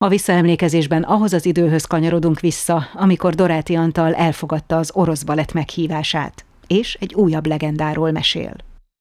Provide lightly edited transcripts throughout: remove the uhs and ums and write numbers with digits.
A visszaemlékezésben ahhoz az időhöz kanyarodunk vissza, amikor Doráti Antal elfogadta az orosz balett meghívását, és egy újabb legendáról mesél.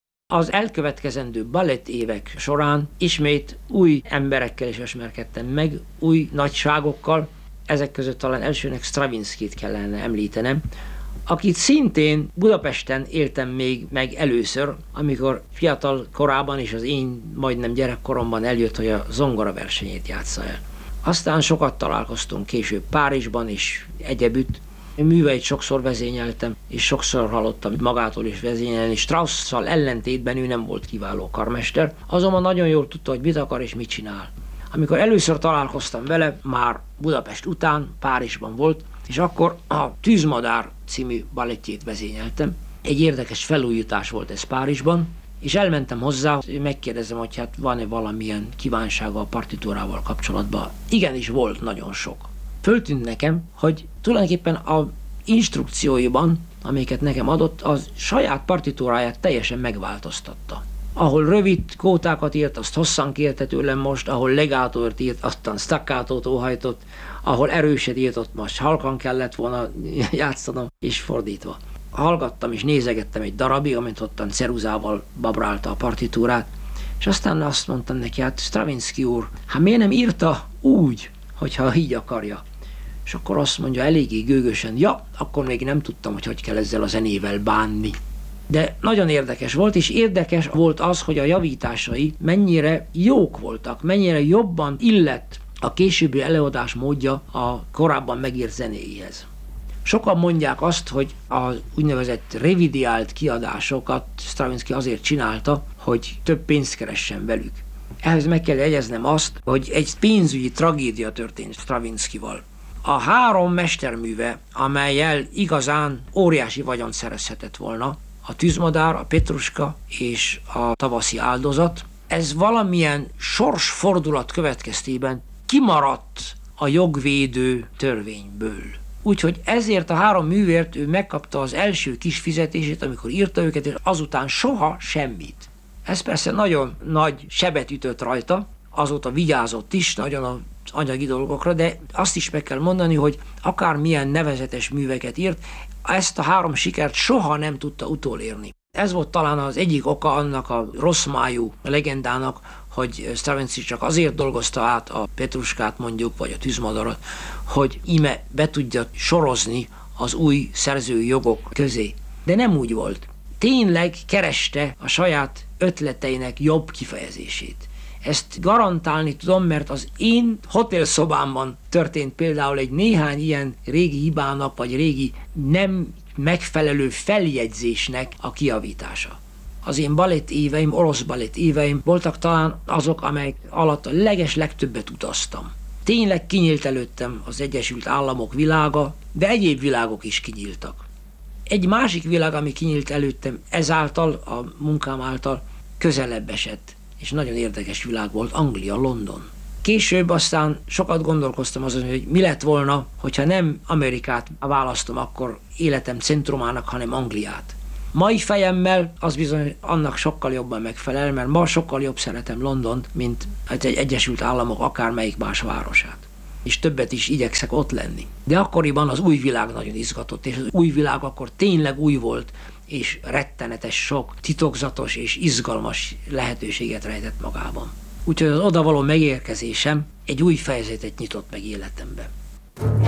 Az elkövetkezendő balett évek során ismét új emberekkel is ismerkedtem meg, új nagyságokkal, ezek között talán elsőnek Stravinskit kellene említenem, akit szintén Budapesten éltem még meg először, amikor fiatal korában és az én majdnem gyerekkoromban eljött, hogy a zongora versenyét játsza el. Aztán sokat találkoztunk később Párizsban is egyebütt. Műveit sokszor vezényeltem, és sokszor hallottam magától is vezényelni. Strausszal ellentétben ő nem volt kiváló karmester, azonban nagyon jól tudta, hogy mit akar és mit csinál. Amikor először találkoztam vele, már Budapest után, Párizsban volt, és akkor a Tűzmadár című balettjét vezényeltem. Egy érdekes felújítás volt ez Párizsban, és elmentem hozzá, megkérdezem, hogy hát van-e valamilyen kívánsága a partitúrával kapcsolatban. Igenis volt nagyon sok. Föltűnt nekem, hogy tulajdonképpen a instrukcióiban, amiket nekem adott, az saját partitúráját teljesen megváltoztatta. Ahol rövid kótákat írt, azt hosszan kérte tőlem most, ahol legátort írt, aztán staccatót óhajtott, ahol erőset írt, ott most halkan kellett volna játszanom, és fordítva. Hallgattam és nézegettem egy darabig, amint ottan ceruzával babrálta a partitúrát, és aztán azt mondtam neki, hát Stravinsky úr, hát miért nem írta úgy, hogyha így akarja? És akkor azt mondja eléggé gőgösen, ja, akkor még nem tudtam, hogy kell ezzel a zenével bánni. De nagyon érdekes volt, és érdekes volt az, hogy a javításai mennyire jók voltak, mennyire jobban illett a későbbi előadás módja a korábban megírt zenéihez. Sokan mondják azt, hogy az úgynevezett revidiált kiadásokat Stravinsky azért csinálta, hogy több pénzt keressen velük. Ehhez meg kell jegyeznem azt, hogy egy pénzügyi tragédia történt Stravinskyval. A 3 mesterműve, amellyel igazán óriási vagyont szerezhetett volna, a Tűzmadár, a Petruska és a Tavaszi áldozat, ez valamilyen sorsfordulat következtében kimaradt a jogvédő törvényből. Úgyhogy ezért a 3 művért ő megkapta az első kis fizetését, amikor írta őket, és azután soha semmit. Ez persze nagyon nagy sebet ütött rajta, azóta vigyázott is nagyon az anyagi dolgokra, de azt is meg kell mondani, hogy akármilyen nevezetes műveket írt, ezt a 3 sikert soha nem tudta utolérni. Ez volt talán az egyik oka annak a rossz májú legendának, hogy Stravinsky csak azért dolgozta át a Petruskát mondjuk, vagy a Tűzmadarat, hogy íme be tudja sorozni az új szerzői jogok közé. De nem úgy volt. Tényleg kereste a saját ötleteinek jobb kifejezését. Ezt garantálni tudom, mert az én hotelszobámban történt például egy néhány ilyen régi hibának, vagy régi nem megfelelő feljegyzésnek a kijavítása. Az én balett éveim, orosz balett éveim voltak talán azok, amelyek alatt a legtöbbet utaztam. Tényleg kinyílt előttem az Egyesült Államok világa, de egyéb világok is kinyíltak. Egy másik világ, ami kinyílt előttem ezáltal, a munkám által közelebb esett, és nagyon érdekes világ volt, Anglia, London. Később aztán sokat gondolkoztam azon, hogy mi lett volna, hogyha nem Amerikát választom akkor életem centrumának, hanem Angliát. Mai fejemmel az bizony annak sokkal jobban megfelel, mert ma sokkal jobb szeretem Londont, mint az Egyesült Államok akármelyik más városát. És többet is igyekszek ott lenni. De akkoriban az új világ nagyon izgatott, és az új világ akkor tényleg új volt, és rettenetes sok titokzatos és izgalmas lehetőséget rejtett magában. Úgyhogy az odavaló megérkezésem egy új fejezetet nyitott meg életemben.